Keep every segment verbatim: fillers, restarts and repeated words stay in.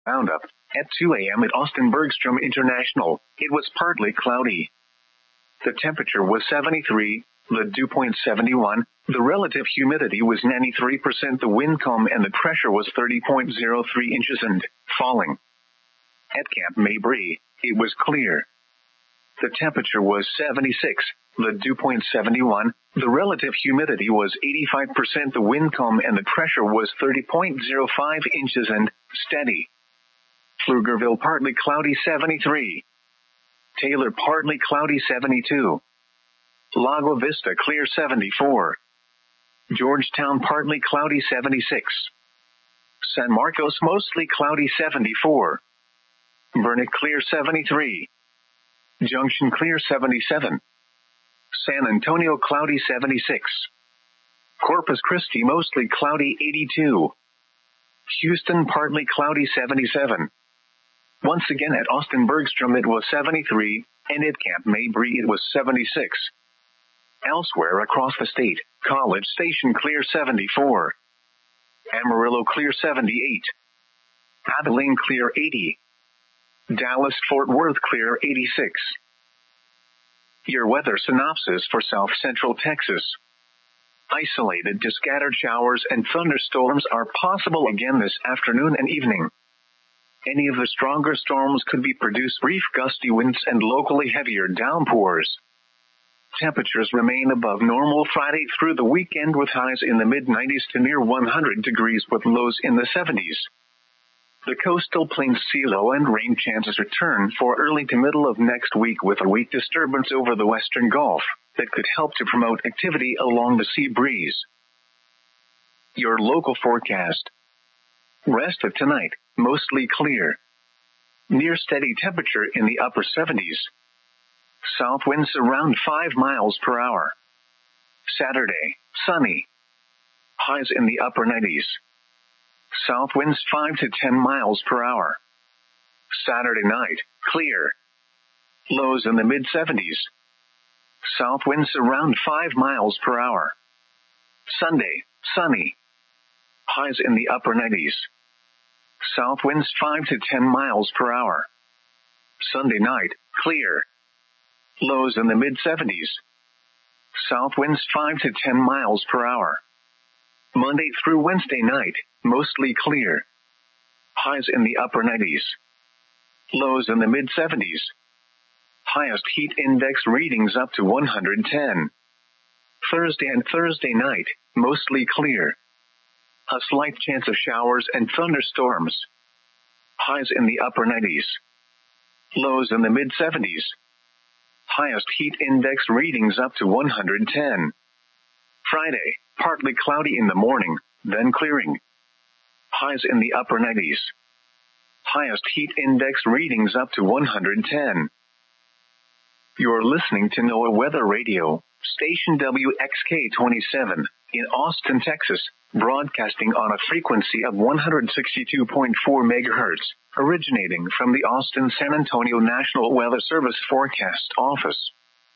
Roundup. At two a.m. at Austin Bergstrom International, it was partly cloudy. The temperature was seventy-three, the dew point seventy-one, the relative humidity was ninety-three percent, the wind calm and the pressure was thirty point zero three inches and falling. At Camp Mabry, it was clear. The temperature was seventy-six, the dew point seventy-one, the relative humidity was eighty-five percent, the wind calm and the pressure was thirty point zero five inches and steady. Pflugerville partly cloudy seventy-three. Taylor partly cloudy seventy-two. Lago Vista clear seventy-four. Georgetown partly cloudy seventy-six. San Marcos mostly cloudy seventy-four. Burnet clear seventy-three. Junction clear seventy-seven. San Antonio cloudy seventy-six. Corpus Christi mostly cloudy eighty-two. Houston partly cloudy seventy-seven. Once again at Austin Bergstrom it was seventy-three, and at Camp Mabry it was seventy-six. Elsewhere across the state, College Station clear seventy-four. Amarillo clear seventy-eight. Abilene clear eighty. Dallas-Fort Worth clear eighty-six. Your weather synopsis for South Central Texas. Isolated to scattered showers and thunderstorms are possible again this afternoon and evening. Any of the stronger storms could be produce brief gusty winds and locally heavier downpours. Temperatures remain above normal Friday through the weekend with highs in the mid nineties to near one hundred degrees with lows in the seventies. The coastal plains see low and rain chances return for early to middle of next week with a weak disturbance over the western Gulf that could help to promote activity along the sea breeze. Your local forecast. Rest of tonight, mostly clear. Near steady temperature in the upper seventies. South winds around five miles per hour. Saturday, sunny. Highs in the upper nineties. South winds five to ten miles per hour. Saturday night, clear. Lows in the mid seventies. South winds around five miles per hour. Sunday, sunny. Highs in the upper nineties. South winds five to ten miles per hour. Sunday night, clear. Lows in the mid seventies. South winds five to ten miles per hour. Monday through Wednesday night, mostly clear. Highs in the upper nineties. Lows in the mid seventies. Highest heat index readings up to one hundred ten. Thursday and Thursday night, mostly clear. A slight chance of showers and thunderstorms. Highs in the upper nineties. Lows in the mid seventies. Highest heat index readings up to one hundred ten. Friday, partly cloudy in the morning, then clearing. Highs in the upper nineties. Highest heat index readings up to one hundred ten. You're listening to NOAA Weather Radio, station W X K twenty-seven, in Austin, Texas, broadcasting on a frequency of one hundred sixty-two point four megahertz, originating from the Austin-San Antonio National Weather Service Forecast Office.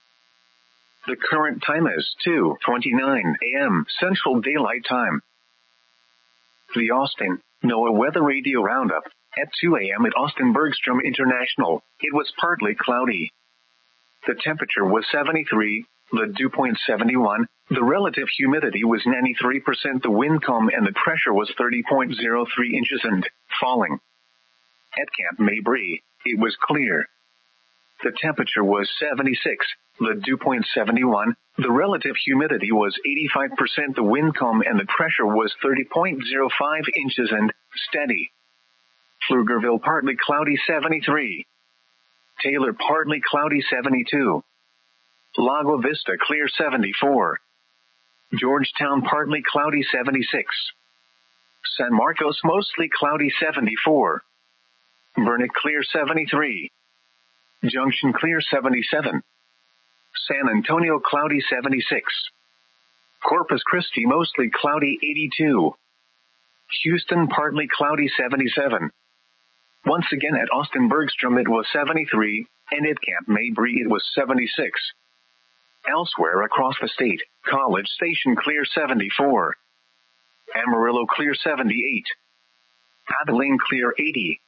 The current time is two twenty-nine a.m. Central Daylight Time. The Austin NOAA Weather Radio Roundup. At two a.m. at Austin Bergstrom International, it was partly cloudy. The temperature was seventy-three, the dew point seventy-one, the relative humidity was ninety-three percent, the wind calm and the pressure was thirty point zero three inches and falling. At Camp Mabry, it was clear. The temperature was seventy-six, the dew point seventy-one, the relative humidity was eighty-five percent, the wind calm and the pressure was thirty point zero five inches and steady. Pflugerville partly cloudy seventy-three. Taylor partly cloudy seventy-two. Lago Vista clear seventy-four. Georgetown partly cloudy seventy-six. San Marcos mostly cloudy seventy-four. Burnet clear seventy-three. Junction clear seventy-seven. San Antonio cloudy seventy-six. Corpus Christi mostly cloudy eighty-two. Houston partly cloudy seventy-seven. Once again at Austin Bergstrom it was seventy-three, and at Camp Mabry it was seventy-six. Elsewhere across the state, College Station clear seventy-four. Amarillo clear seventy-eight. Abilene clear eighty.